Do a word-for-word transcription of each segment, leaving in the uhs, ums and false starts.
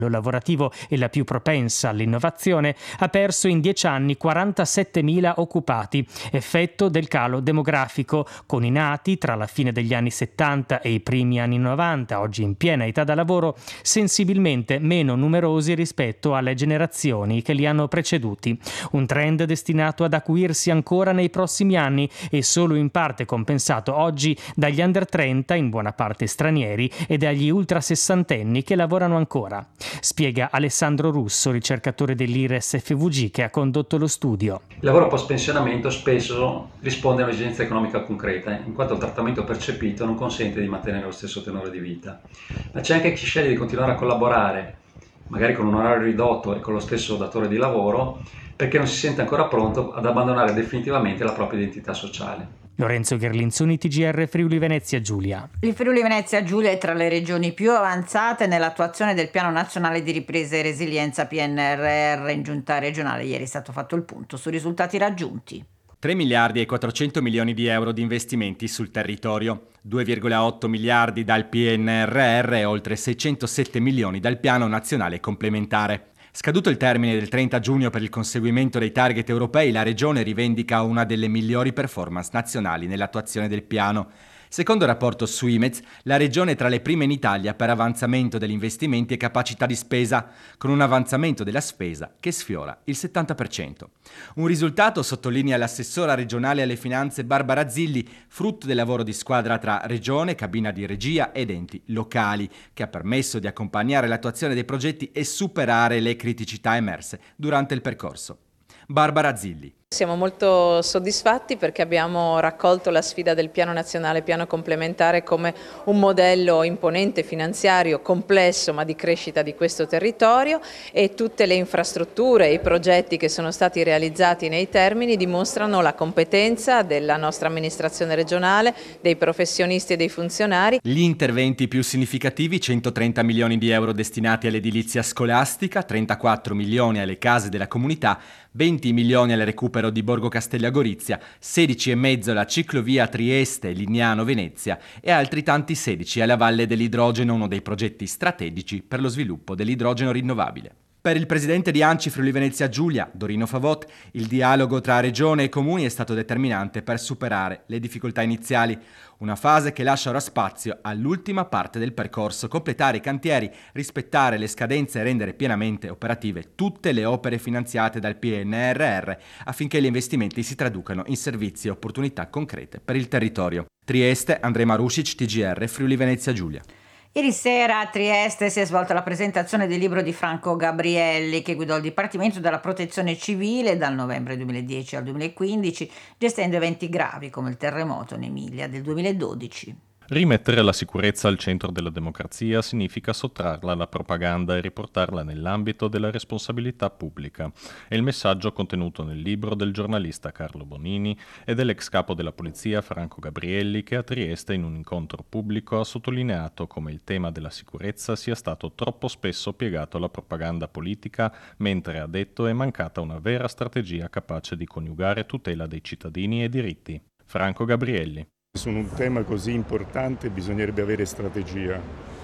lavorativo e la più propensa all'innovazione, ha perso in dieci anni quarantasettemila occupati, effetto del calo demografico, con i nati tra la fine degli anni settanta e i primi anni novanta, oggi in piena età da lavoro, sensibilmente meno numerosi rispetto alle generazioni che li hanno preceduti. Un trend destinato ad acuirsi ancora nei prossimi anni e solo in parte compensato oggi dagli under trenta, in buona parte stranieri, e dagli ultra sessantenni che lavorano ancora. Spiega Alessandro Russo, ricercatore dell'I R E S F V G che ha condotto lo studio. Il lavoro post-pensionamento spesso risponde a un'esigenza economica concreta, in quanto il trattamento percepito non consente di mantenere lo stesso tenore di vita. Ma c'è anche chi sceglie di continuare a collaborare, magari con un orario ridotto e con lo stesso datore di lavoro, perché non si sente ancora pronto ad abbandonare definitivamente la propria identità sociale. Lorenzo Gherlinzoni, T G R Friuli Venezia Giulia. Il Friuli Venezia Giulia è tra le regioni più avanzate nell'attuazione del Piano Nazionale di Ripresa e Resilienza P N R R. In giunta regionale ieri è stato fatto il punto sui risultati raggiunti. tre miliardi e quattrocento milioni di euro di investimenti sul territorio, due virgola otto miliardi dal P N R R e oltre seicentosette milioni dal Piano Nazionale Complementare. Scaduto il termine del trenta giugno per il conseguimento dei target europei, la Regione rivendica una delle migliori performance nazionali nell'attuazione del piano. Secondo il rapporto Swimez, la Regione è tra le prime in Italia per avanzamento degli investimenti e capacità di spesa, con un avanzamento della spesa che sfiora il settanta per cento. Un risultato, sottolinea l'assessora regionale alle finanze Barbara Zilli, frutto del lavoro di squadra tra Regione, cabina di regia ed enti locali, che ha permesso di accompagnare l'attuazione dei progetti e superare le criticità emerse durante il percorso. Barbara Zilli. Siamo molto soddisfatti perché abbiamo raccolto la sfida del Piano Nazionale Piano Complementare come un modello imponente, finanziario, complesso ma di crescita di questo territorio, e tutte le infrastrutture e i progetti che sono stati realizzati nei termini dimostrano la competenza della nostra amministrazione regionale, dei professionisti e dei funzionari. Gli interventi più significativi: centotrenta milioni di euro destinati all'edilizia scolastica, trentaquattro milioni alle case della comunità, venti milioni al recupero di Borgo Castello a Gorizia, sedici e mezzo alla ciclovia Trieste-Lignano-Venezia e altri tanti sedici alla Valle dell'Idrogeno, uno dei progetti strategici per lo sviluppo dell'idrogeno rinnovabile. Per il presidente di ANCI Friuli Venezia Giulia, Dorino Favot, il dialogo tra regione e comuni è stato determinante per superare le difficoltà iniziali, una fase che lascia ora spazio all'ultima parte del percorso: completare i cantieri, rispettare le scadenze e rendere pienamente operative tutte le opere finanziate dal P N R R affinché gli investimenti si traducano in servizi e opportunità concrete per il territorio. Trieste, Andrej Marušić, T G R Friuli Venezia Giulia. Ieri sera a Trieste si è svolta la presentazione del libro di Franco Gabrielli, che guidò il Dipartimento della Protezione Civile dal novembre duemiladieci al duemilaquindici, gestendo eventi gravi come il terremoto in Emilia del duemiladodici. Rimettere la sicurezza al centro della democrazia significa sottrarla alla propaganda e riportarla nell'ambito della responsabilità pubblica. È il messaggio contenuto nel libro del giornalista Carlo Bonini e dell'ex capo della polizia Franco Gabrielli, che a Trieste in un incontro pubblico ha sottolineato come il tema della sicurezza sia stato troppo spesso piegato alla propaganda politica, mentre, ha detto, è mancata una vera strategia capace di coniugare tutela dei cittadini e diritti. Franco Gabrielli. Su un tema così importante bisognerebbe avere strategia,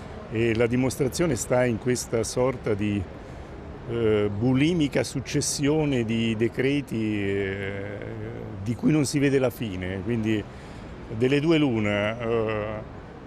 e la dimostrazione sta in questa sorta di eh, bulimica successione di decreti eh, di cui non si vede la fine, quindi delle due l'una, eh,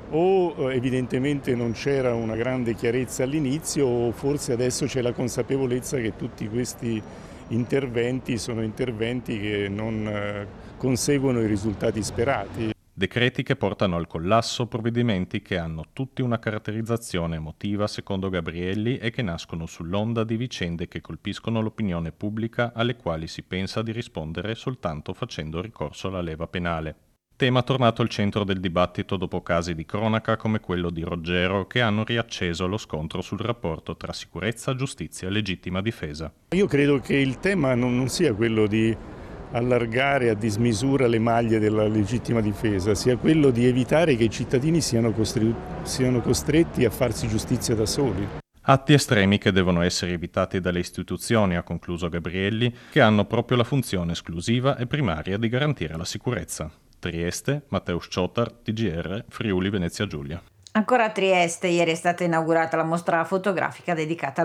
o evidentemente non c'era una grande chiarezza all'inizio, o forse adesso c'è la consapevolezza che tutti questi interventi sono interventi che non eh, conseguono i risultati sperati. Decreti che portano al collasso, provvedimenti che hanno tutti una caratterizzazione emotiva, secondo Gabrielli, e che nascono sull'onda di vicende che colpiscono l'opinione pubblica, alle quali si pensa di rispondere soltanto facendo ricorso alla leva penale. Tema tornato al centro del dibattito dopo casi di cronaca come quello di Roggero, che hanno riacceso lo scontro sul rapporto tra sicurezza, giustizia e legittima difesa. Io credo che il tema non, non sia quello di allargare a dismisura le maglie della legittima difesa, sia quello di evitare che i cittadini siano, costri- siano costretti a farsi giustizia da soli. Atti estremi che devono essere evitati dalle istituzioni, ha concluso Gabrielli, che hanno proprio la funzione esclusiva e primaria di garantire la sicurezza. Trieste, Mateusz Ciotar, T G R, Friuli Venezia Giulia. Ancora a Trieste, ieri è stata inaugurata la mostra fotografica dedicata